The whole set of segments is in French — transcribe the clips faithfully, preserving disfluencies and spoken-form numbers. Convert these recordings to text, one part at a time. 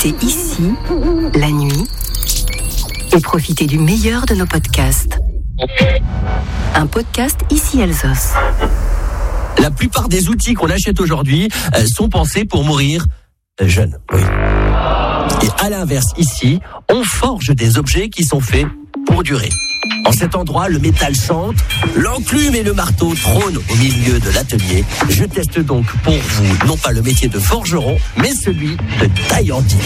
écoutez Ici, la nuit, et profitez du meilleur de nos podcasts. Un podcast Ici Alsos. La plupart des outils qu'on achète aujourd'hui euh, sont pensés pour mourir euh, jeune. Oui. Et à l'inverse, ici, on forge des objets qui sont faits pour durer. En cet endroit, le métal chante, l'enclume et le marteau trônent au milieu de l'atelier. Je teste donc pour vous, non pas le métier de forgeron, mais celui de taillandier.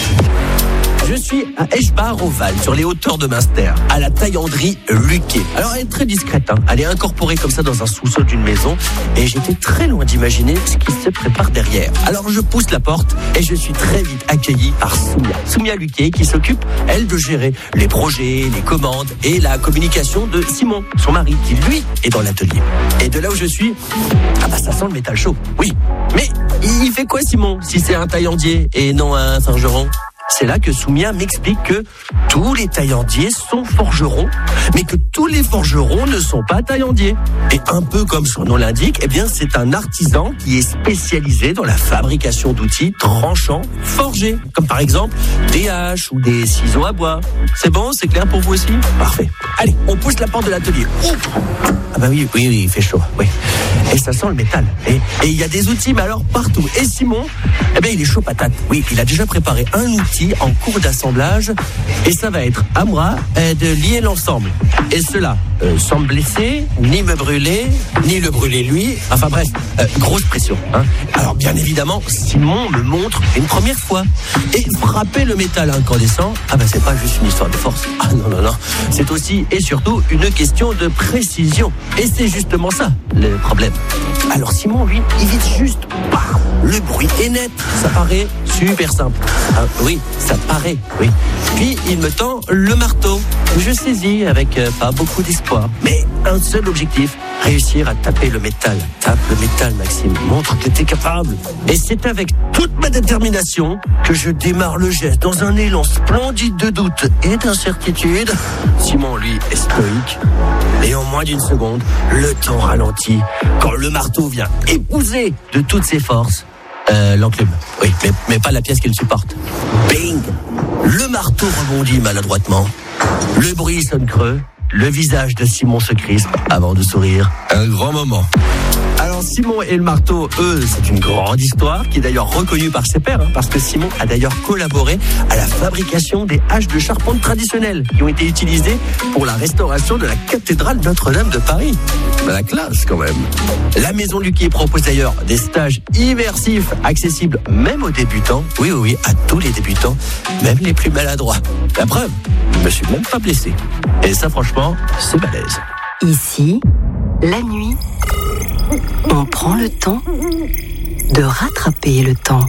Je suis à Eschbar-au-Val, sur les hauteurs de Münster, à la taillanderie Luquet. Alors, elle est très discrète, hein. Elle est incorporée comme ça dans un sous-sol d'une maison, et j'étais très loin d'imaginer ce qui se prépare derrière. Alors, je pousse la porte, et je suis très vite accueilli par Soumia. Soumia Luquet, qui s'occupe, elle, de gérer les projets, les commandes, et la communication de Simon, son mari, qui, lui, est dans l'atelier. Et de là où je suis, ah bah, ça sent le métal chaud, oui. Mais, il fait quoi, Simon, si c'est un taillandier et non un forgeron ? C'est là que Soumia m'explique que tous les taillandiers sont forgerons, mais que tous les forgerons ne sont pas taillandiers. Et un peu comme son nom l'indique, eh bien, c'est un artisan qui est spécialisé dans la fabrication d'outils tranchants forgés, comme par exemple des haches ou des ciseaux à bois. C'est bon, c'est clair pour vous aussi ? Parfait. Allez, on pousse la porte de l'atelier. Ouh ! Ah bah oui, oui, oui, il fait chaud, oui. Et ça sent le métal. Et il y a des outils, mais alors partout. Et Simon, eh bien, il est chaud patate. Oui, il a déjà préparé un outil en cours d'assemblage. Et ça va être à moi de lier l'ensemble. Et cela, euh, sans me blesser, ni me brûler, ni le brûler lui. Enfin bref, euh, grosse pression. Hein. Alors bien évidemment, Simon me montre une première fois. Et frapper le métal incandescent, ah ben c'est pas juste une histoire de force. Ah non, non, non. C'est aussi et surtout une question de précision. Et c'est justement ça, le problème. Alors Simon, lui, il vite juste, bam, le bruit est net. Ça paraît super simple. Ah, oui, ça paraît, oui. Puis il me tend le marteau. Je saisis avec euh, pas beaucoup d'espoir. Mais un seul objectif, réussir à taper le métal. Tape le métal, Maxime. Montre que t'es capable. Et c'est avec toute ma détermination que je démarre le geste dans un élan splendide de doute et d'incertitude. Simon, lui, est stoïque. Et en moins d'une seconde, le temps ralentit quand le marteau vient épouser de toutes ses forces euh, l'enclume. Oui, mais, mais pas la pièce qu'il supporte. Bing! Le marteau rebondit maladroitement. Le bruit sonne creux. Le visage de Simon se crispe avant de sourire. Un grand moment. Alors Simon et le marteau, eux, c'est une grande histoire qui est d'ailleurs reconnue par ses pairs, hein, parce que Simon a d'ailleurs collaboré à la fabrication des haches de charpente traditionnelles qui ont été utilisées pour la restauration de la cathédrale Notre-Dame de Paris. Ben, la classe quand même. La maison Luquet propose d'ailleurs des stages immersifs accessibles même aux débutants. Oui, oui, oui, à tous les débutants, même les plus maladroits. La preuve, je me suis même pas blessé. Et ça, franchement, c'est balèze. Ici, la nuit, on prend le temps de rattraper le temps.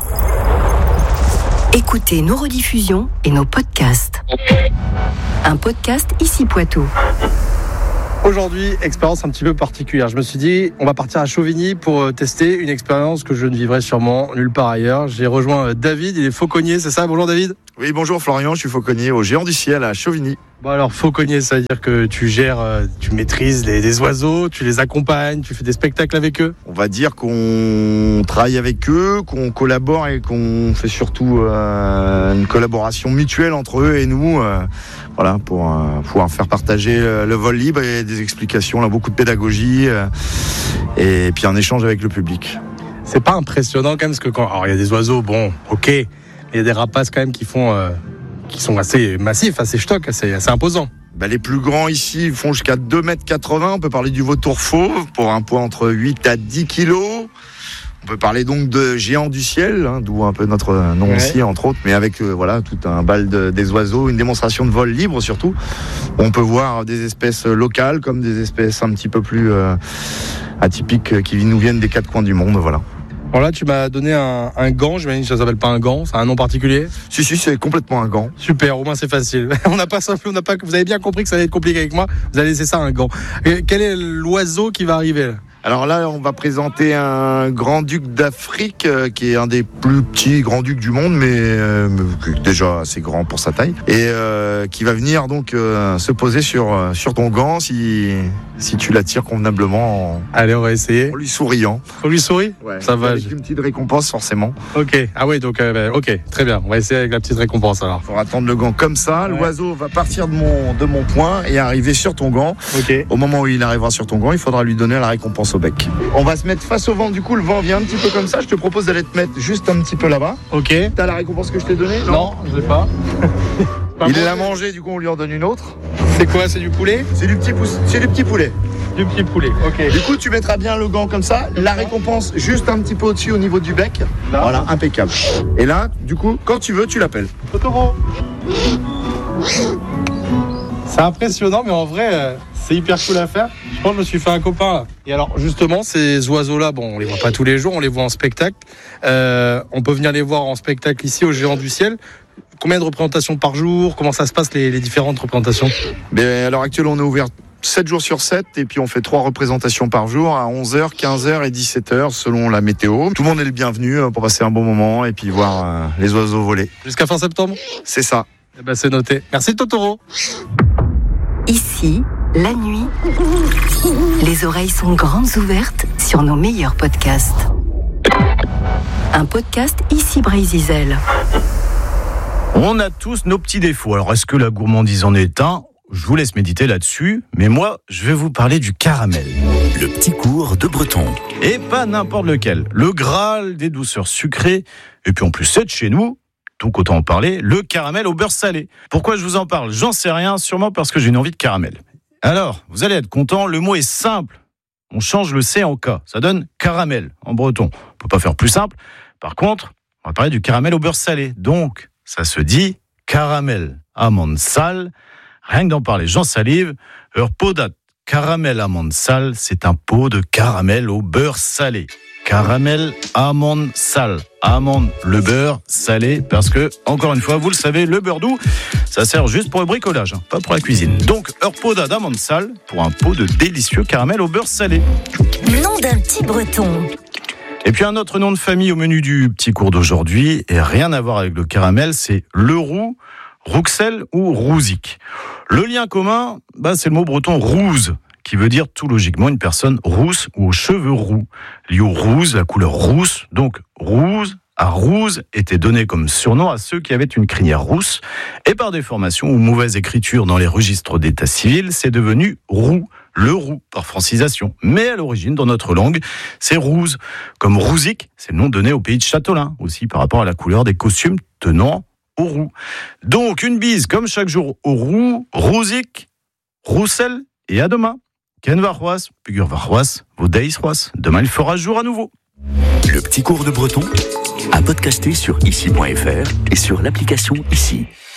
Écoutez nos rediffusions et nos podcasts. Un podcast Ici Poitou. Aujourd'hui, expérience un petit peu particulière. Je me suis dit, on va partir à Chauvigny pour tester une expérience que je ne vivrai sûrement nulle part ailleurs. J'ai rejoint David, il est fauconnier, c'est ça ? Bonjour David. Oui, bonjour Florian, je suis fauconnier au Géant du Ciel à Chauvigny. Bon alors, fauconnier, ça veut dire que tu gères, tu maîtrises les, les oiseaux, tu les accompagnes, tu fais des spectacles avec eux ? On va dire qu'on travaille avec eux, qu'on collabore et qu'on fait surtout euh, une collaboration mutuelle entre eux et nous, euh, voilà, pour euh, pouvoir faire partager le vol libre et des explications, là, beaucoup de pédagogie euh, et puis un échange avec le public. C'est pas impressionnant quand même, parce que quand, alors il y a des oiseaux, bon, ok, mais il y a des rapaces quand même qui font... Euh... qui sont assez massifs, assez stock, assez, assez imposants. Bah, les plus grands ici font jusqu'à deux mètres quatre-vingts. On peut parler du vautour fauve pour un poids entre huit à dix kilos. On peut parler donc de géant du ciel, hein, d'où un peu notre nom ouais. Aussi, entre autres, mais avec euh, voilà tout un bal de, des oiseaux, une démonstration de vol libre surtout. On peut voir des espèces locales comme des espèces un petit peu plus euh, atypiques qui nous viennent des quatre coins du monde, voilà. Bon là, tu m'as donné un, un gant, j'imagine que ça s'appelle pas un gant, ça a un nom particulier ? Si, si, c'est complètement un gant. Super, au moins c'est facile. on n'a pas simple, on n'a pas, vous avez bien compris que ça allait être compliqué avec moi, vous allez laisser ça un gant. Et quel est l'oiseau qui va arriver là ? Alors là, on va présenter un grand-duc d'Afrique euh, qui est un des plus petits grands-ducs du monde, mais euh, déjà assez grand pour sa taille, et euh, qui va venir donc euh, se poser sur, sur ton gant si, si tu l'attires convenablement en, Allez, on va essayer. en lui souriant. On lui sourit? Ouais. Ça va. Avec je- une petite récompense forcément. Ok. Ah oui, donc euh, bah, ok, très bien. On va essayer avec la petite récompense alors. Il faudra tendre le gant comme ça. Ouais. L'oiseau va partir de mon, de mon poing et arriver sur ton gant. Ok. Au moment où il arrivera sur ton gant, il faudra lui donner la récompense au bec. On va se mettre face au vent. Du coup, le vent vient un petit peu comme ça. Je te propose d'aller te mettre juste un petit peu là-bas. Ok. T'as la récompense que je t'ai donnée? Non, je l'ai pas. Pas Il bon. l'a mangé, du coup on lui en donne une autre. C'est quoi? C'est du poulet? C'est du petit pouce- c'est du petit poulet. Du petit poulet. Ok. Du coup tu mettras bien le gant comme ça, la récompense juste un petit peu au-dessus au niveau du bec. Là. Voilà, impeccable. Et là, du coup, quand tu veux, tu l'appelles. Totoro. C'est impressionnant, mais en vrai, euh, c'est hyper cool à faire. Je pense que je me suis fait un copain là. Et alors, justement, ces oiseaux-là, bon, on les voit pas tous les jours, on les voit en spectacle. Euh, on peut venir les voir en spectacle ici au Géant du Ciel. Combien de représentations par jour? Comment ça se passe les, les différentes représentations? Mais à l'heure actuelle, on est ouvert sept jours sur sept et puis on fait trois représentations par jour à onze heures, quinze heures et dix-sept heures selon la météo. Tout le monde est le bienvenu euh, pour passer un bon moment et puis voir euh, les oiseaux voler. Jusqu'à fin septembre? C'est ça. Eh ben, c'est noté. Merci Totoro. Ici, la nuit, les oreilles sont grandes ouvertes sur nos meilleurs podcasts. Un podcast Ici Brésil. On a tous nos petits défauts. Alors, est-ce que la gourmandise en est un ? Je vous laisse méditer là-dessus. Mais moi, je vais vous parler du caramel. Le petit cours de Breton. Et pas n'importe lequel. Le Graal des douceurs sucrées. Et puis en plus, c'est de chez nous. Donc autant en parler. Le caramel au beurre salé. Pourquoi je vous en parle ? J'en sais rien. Sûrement parce que j'ai une envie de caramel. Alors, vous allez être content. Le mot est simple. On change le C en K. Ça donne caramel en breton. On peut pas faire plus simple. Par contre, on va parler du caramel au beurre salé. Donc, ça se dit caramel, amande sale. Rien que d'en parler, j'en salive. Ur podat caramel amande sale, c'est un pot de caramel au beurre salé. Caramel amande sale. Amande, le beurre salé, parce que, encore une fois, vous le savez, le beurre doux, ça sert juste pour le bricolage, hein, pas pour la cuisine. Donc, ur podat d'amande sale pour un pot de délicieux caramel au beurre salé. Nom d'un petit breton. Et puis un autre nom de famille au menu du petit cours d'aujourd'hui, et rien à voir avec le caramel, c'est le roux, rouxel ou rouzic. Le lien commun, bah, c'est le mot breton rouze, qui veut dire tout logiquement une personne rousse ou aux cheveux roux. Lié au rouge, la couleur rousse, donc rouge à rouze était donné comme surnom à ceux qui avaient une crinière rousse, et par déformation ou mauvaise écriture dans les registres d'état civil, c'est devenu roux. Le roux, par francisation. Mais à l'origine, dans notre langue, c'est rouze. Comme rouzic, c'est le nom donné au pays de Châtelain, aussi par rapport à la couleur des costumes tenant au roux. Donc, une bise, comme chaque jour, au roux, rouzic, roussel, et à demain. Ken Varroas, Pugur Varroas, vos Deis Roas. Demain, il fera jour à nouveau. Le petit cours de Breton à podcaster sur ici point f r et sur l'application Ici.